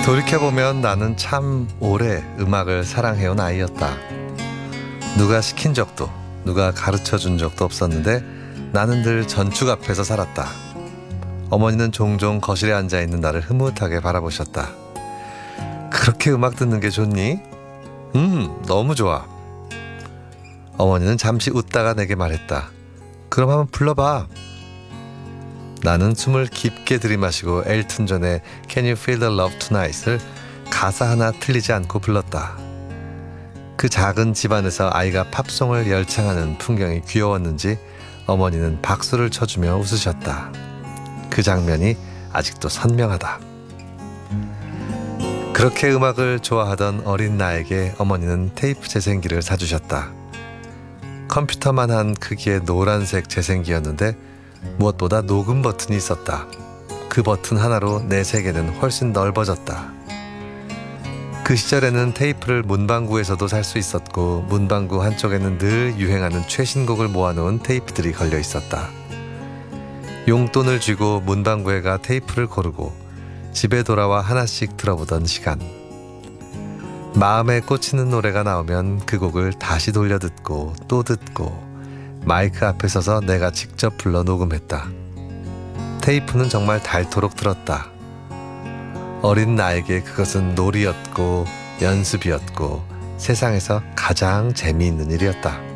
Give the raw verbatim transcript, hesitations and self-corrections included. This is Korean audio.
돌이켜보면 나는 참 오래 음악을 사랑해온 아이였다. 누가 시킨 적도 누가 가르쳐준 적도 없었는데 나는 늘 전축 앞에서 살았다. 어머니는 종종 거실에 앉아있는 나를 흐뭇하게 바라보셨다. 그렇게 음악 듣는 게 좋니? 음, 너무 좋아. 어머니는 잠시 웃다가 내게 말했다. 그럼 한번 불러봐. 나는 숨을 깊게 들이마시고 엘튼 존의 Can You Feel the Love Tonight을 가사 하나 틀리지 않고 불렀다. 그 작은 집안에서 아이가 팝송을 열창하는 풍경이 귀여웠는지 어머니는 박수를 쳐주며 웃으셨다. 그 장면이 아직도 선명하다. 그렇게 음악을 좋아하던 어린 나에게 어머니는 테이프 재생기를 사주셨다. 컴퓨터만 한 크기의 노란색 재생기였는데 무엇보다 녹음 버튼이 있었다. 그 버튼 하나로 내 세계는 훨씬 넓어졌다. 그 시절에는 테이프를 문방구에서도 살 수 있었고 문방구 한쪽에는 늘 유행하는 최신곡을 모아놓은 테이프들이 걸려 있었다. 용돈을 쥐고 문방구에 가 테이프를 고르고 집에 돌아와 하나씩 들어보던 시간. 마음에 꽂히는 노래가 나오면 그 곡을 다시 돌려 듣고 또 듣고 마이크 앞에 서서 내가 직접 불러 녹음했다. 테이프는 정말 닳도록 들었다. 어린 나에게 그것은 놀이였고 연습이었고 세상에서 가장 재미있는 일이었다.